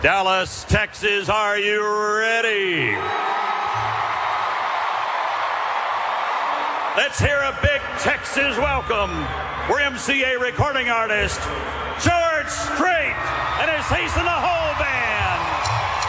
Dallas, Texas, are you ready? Let's hear a big Texas welcome. We're MCA recording artist George Strait and his Hasten the Whole Band.